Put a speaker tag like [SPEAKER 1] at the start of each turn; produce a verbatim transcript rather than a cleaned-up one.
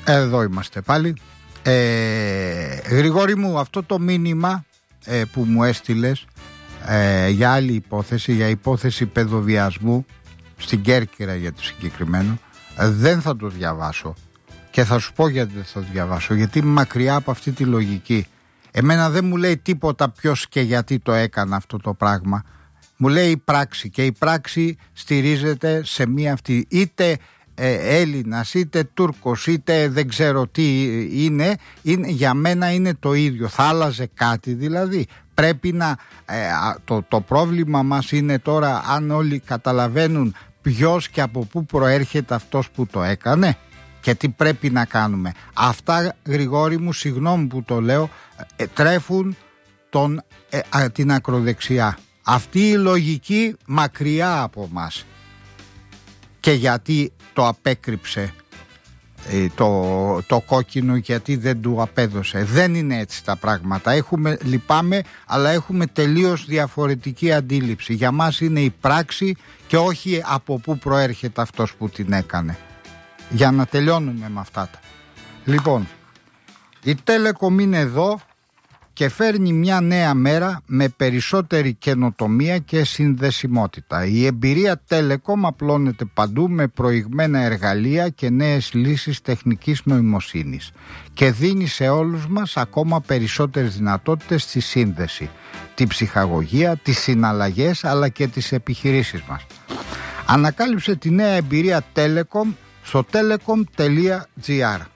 [SPEAKER 1] Εδώ είμαστε πάλι. ε, Γρηγόρη μου, αυτό το μήνυμα ε, που μου έστειλες ε, για άλλη υπόθεση, για υπόθεση παιδοβιασμού στην Κέρκυρα για το συγκεκριμένο, ε, δεν θα το διαβάσω. Και θα σου πω γιατί δεν θα το διαβάσω. Γιατί είμαι μακριά από αυτή τη λογική. Εμένα δεν μου λέει τίποτα ποιος και γιατί το έκανα αυτό το πράγμα. Μου λέει η πράξη, και η πράξη στηρίζεται σε μία αυτή, είτε ε, Έλληνας, είτε Τούρκος, είτε δεν ξέρω τι είναι, είναι, για μένα είναι το ίδιο. Θα άλλαζε κάτι δηλαδή? Πρέπει να, ε, το, το πρόβλημα μας είναι τώρα αν όλοι καταλαβαίνουν ποιος και από πού προέρχεται αυτός που το έκανε και τι πρέπει να κάνουμε. Αυτά, Γρηγόρη μου, συγγνώμη που το λέω, ε, τρέφουν τον, ε, α, την ακροδεξιά. Αυτή η λογική μακριά από μας. Και γιατί το απέκρυψε ε, το, το κόκκινο, γιατί δεν του απέδωσε? Δεν είναι έτσι τα πράγματα. Έχουμε, λυπάμαι, αλλά έχουμε τελείως διαφορετική αντίληψη. Για μας είναι η πράξη και όχι από πού προέρχεται αυτός που την έκανε. Για να τελειώνουμε με αυτά τα. Λοιπόν, η Telecom είναι εδώ και φέρνει μια νέα μέρα με περισσότερη καινοτομία και συνδεσιμότητα. Η εμπειρία Telecom απλώνεται παντού με προηγμένα εργαλεία και νέες λύσεις τεχνικής νοημοσύνης και δίνει σε όλους μας ακόμα περισσότερες δυνατότητες στη σύνδεση, τη ψυχαγωγία, τις συναλλαγές αλλά και τις επιχειρήσεις μας. Ανακάλυψε τη νέα εμπειρία Telecom στο telecom τελεία gr.